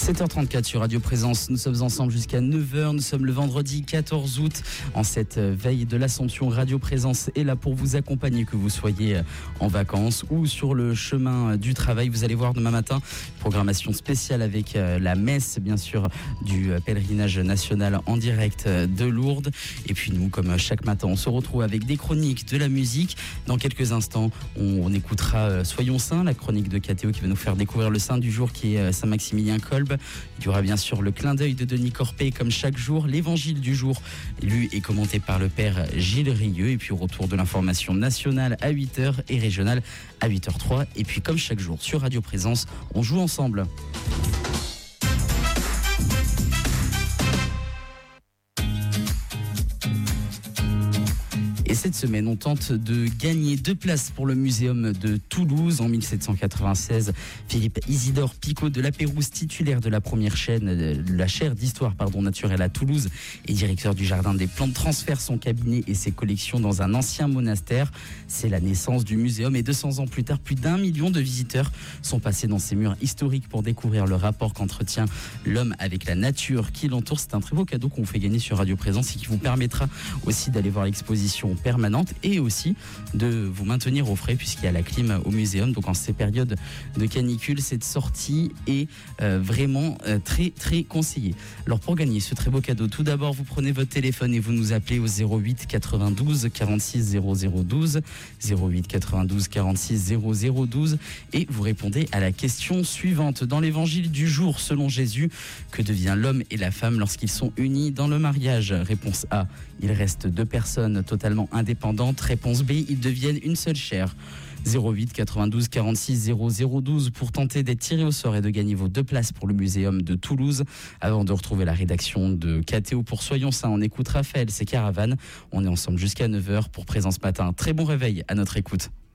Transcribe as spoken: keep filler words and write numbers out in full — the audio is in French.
sept heures trente-quatre sur Radio Présence, nous sommes ensemble jusqu'à neuf heures, nous sommes le vendredi quatorze août, en cette veille de l'Assomption. Radio Présence est là pour vous accompagner, que vous soyez en vacances ou sur le chemin du travail. Vous allez voir demain matin, programmation spéciale avec la messe, bien sûr, du pèlerinage national en direct de Lourdes. Et puis nous, comme chaque matin, on se retrouve avec des chroniques, de la musique. Dans quelques instants, on, on écoutera Soyons Saints, la chronique de K T O qui va nous faire découvrir le saint du jour qui est Saint-Maximilien Kolbe. Il y aura bien sûr le clin d'œil de Denis Corpé comme chaque jour, l'évangile du jour lu et commenté par le père Gilles Rieux, et puis au retour de l'information nationale à huit heures et régionale à huit heures zéro trois. Et puis comme chaque jour sur Radio Présence, on joue ensemble. Et cette semaine, on tente de gagner deux places pour le muséum de Toulouse. En mille sept cent quatre-vingt-seize, Philippe Isidore Picot de la Pérouse, titulaire de la première chaîne, la chaire d'histoire pardon, naturelle à Toulouse et directeur du jardin des plantes, transfère son cabinet et ses collections dans un ancien monastère. C'est la naissance du muséum et deux cents ans plus tard, plus d'un million de visiteurs sont passés dans ces murs historiques pour découvrir le rapport qu'entretient l'homme avec la nature qui l'entoure. C'est un très beau cadeau qu'on vous fait gagner sur Radio Présence et qui vous permettra aussi d'aller voir l'exposition permanente et aussi de vous maintenir au frais puisqu'il y a la clim au muséum. Donc en ces périodes de canicule, cette sortie est euh, vraiment euh, très très conseillée. Alors pour gagner ce très beau cadeau, tout d'abord vous prenez votre téléphone et vous nous appelez au zéro huit quatre-vingt-douze quarante-six zéro zéro douze, zéro huit quatre-vingt-douze quarante-six zéro zéro douze, et vous répondez à la question suivante. Dans l'évangile du jour, selon Jésus, que devient l'homme et la femme lorsqu'ils sont unis dans le mariage? Réponse A, il reste deux personnes totalement indépendantes. Réponse B, ils deviennent une seule chair. zéro huit quatre-vingt-douze quarante-six zéro zéro douze pour tenter d'être tiré au sort et de gagner vos deux places pour le muséum de Toulouse. Avant de retrouver la rédaction de K T O pour Soyons Saints, on écoute Raphaël, c'est Caravane. On est ensemble jusqu'à neuf heures pour Présence Matin. Très bon réveil à notre écoute.